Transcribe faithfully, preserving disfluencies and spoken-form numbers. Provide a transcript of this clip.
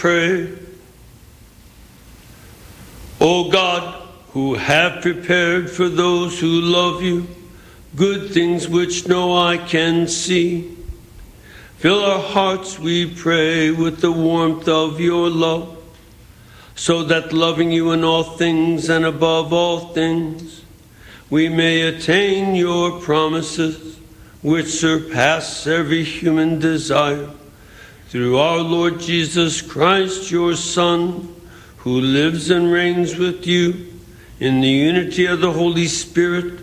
pray. O God, who have prepared for those who love you good things which no eye can see, fill our hearts, we pray, with the warmth of your love, so that loving you in all things and above all things, we may attain your promises, which surpass every human desire. Through our Lord Jesus Christ, your Son, who lives and reigns with you in the unity of the Holy Spirit,